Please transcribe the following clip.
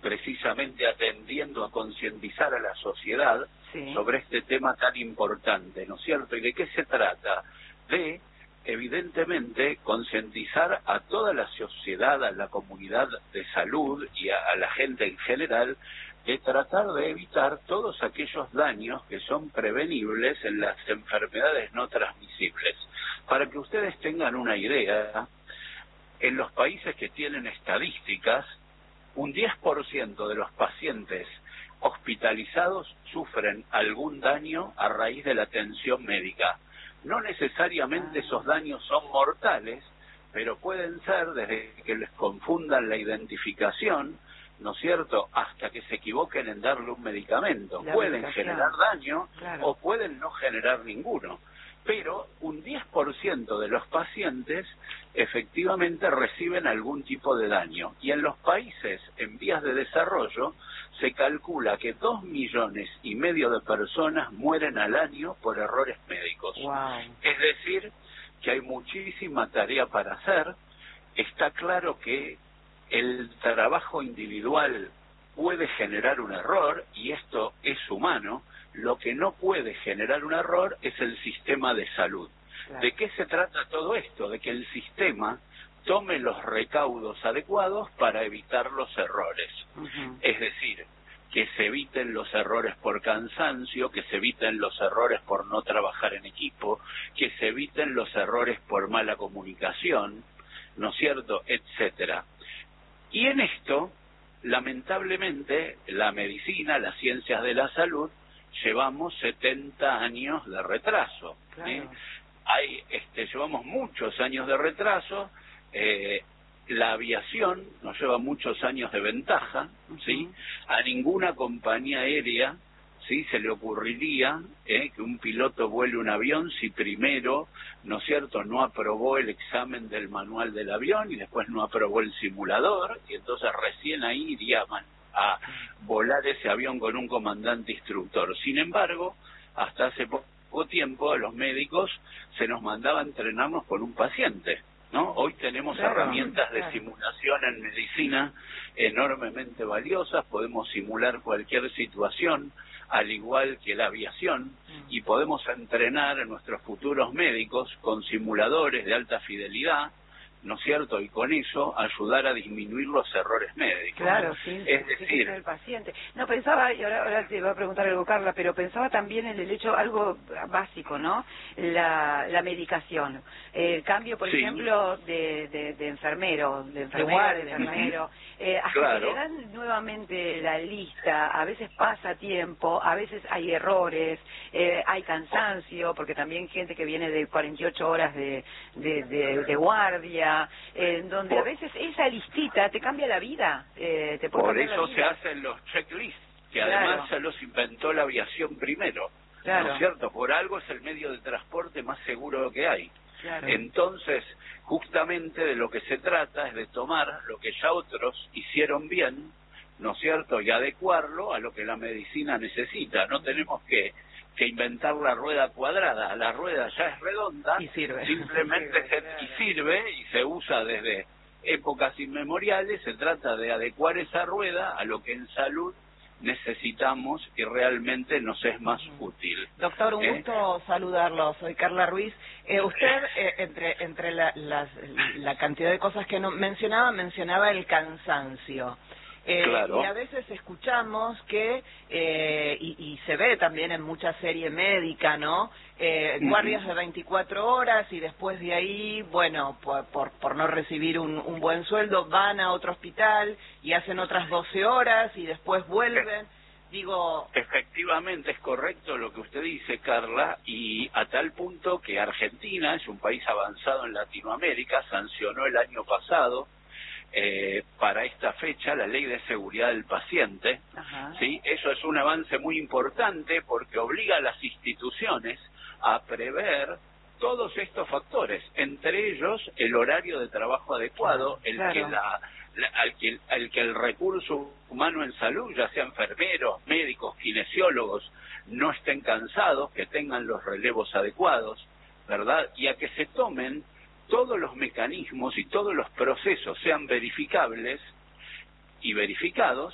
precisamente atendiendo a concientizar a la sociedad sobre este tema tan importante, ¿no es cierto? ¿Y de qué se trata? De, evidentemente, concientizar a toda la sociedad, a la comunidad de salud y a la gente en general, de tratar de evitar todos aquellos daños que son prevenibles en las enfermedades no transmisibles. Para que ustedes tengan una idea, en los países que tienen estadísticas, un 10% de los pacientes hospitalizados sufren algún daño a raíz de la atención médica. No necesariamente esos daños son mortales, pero pueden ser desde que les confundan la identificación, ¿no es cierto?, hasta que se equivoquen en darle un medicamento. Pueden generar daño o pueden no generar ninguno. Pero un 10% de los pacientes efectivamente reciben algún tipo de daño. Y en los países en vías de desarrollo se calcula que 2,5 millones de personas mueren al año por errores médicos. Es decir, que hay muchísima tarea para hacer. Está claro que el trabajo individual puede generar un error, y esto es humano. Lo que no puede generar un error es el sistema de salud. ¿De qué se trata todo esto? De que el sistema tome los recaudos adecuados para evitar los errores. Es decir, que se eviten los errores por cansancio, que se eviten los errores por no trabajar en equipo, que se eviten los errores por mala comunicación, ¿no es cierto?, etcétera. Y en esto, lamentablemente, la medicina, las ciencias de la salud, llevamos 70 años de retraso. Llevamos muchos años de retraso. La aviación nos lleva muchos años de ventaja, ¿sí? A ninguna compañía aérea, ¿sí?, se le ocurriría que un piloto vuele un avión si primero, ¿no es cierto?, no aprobó el examen del manual del avión y después no aprobó el simulador, y entonces recién ahí iría a volar ese avión con un comandante instructor. Sin embargo, hasta hace poco tiempo a los médicos se nos mandaba a entrenarnos con un paciente, ¿no? Hoy tenemos herramientas de simulación en medicina enormemente valiosas, podemos simular cualquier situación, al igual que la aviación, y podemos entrenar a nuestros futuros médicos con simuladores de alta fidelidad, ¿no es cierto?, y con eso ayudar a disminuir los errores médicos. Claro, sí, es decir, el paciente. No, pensaba, y ahora te voy a preguntar algo, Carla, pero pensaba también en el hecho, algo básico, ¿no?, la medicación. El cambio, por ejemplo, de enfermero, de enfermero, hasta que le dan nuevamente la lista, a veces pasa tiempo, a veces hay errores, hay cansancio, porque también gente que viene de 48 horas de guardia, donde a veces esa listita te cambia la vida. Por eso se hacen los checklists, que además se los inventó la aviación primero, ¿no es cierto? Por algo es el medio de transporte más seguro que hay. Entonces, justamente de lo que se trata es de tomar lo que ya otros hicieron bien, ¿no es cierto?, y adecuarlo a lo que la medicina necesita. No tenemos que inventar la rueda cuadrada. La rueda ya es redonda y sirve. Simplemente sirve y se usa desde épocas inmemoriales. Se trata de adecuar esa rueda a lo que en salud necesitamos y realmente nos es más útil. Doctor, un gusto saludarlo. Soy Carla Ruiz. Usted, entre la cantidad de cosas que mencionaba el cansancio. Y a veces escuchamos que, y se ve también en mucha serie médica, ¿no?, guardias de 24 horas y después de ahí, bueno, por no recibir un buen sueldo, van a otro hospital y hacen otras 12 horas y después vuelven. Digo... Efectivamente, es correcto lo que usted dice, Carla, y a tal punto que Argentina es un país avanzado en Latinoamérica, sancionó el año pasado para esta fecha la Ley de Seguridad del Paciente. ¿Sí? Eso es un avance muy importante porque obliga a las instituciones a prever todos estos factores, entre ellos el horario de trabajo adecuado, el que el recurso humano en salud, ya sea enfermeros, médicos, kinesiólogos, no estén cansados, que tengan los relevos adecuados, ¿verdad? Y a que se tomen todos los mecanismos y todos los procesos sean verificables y verificados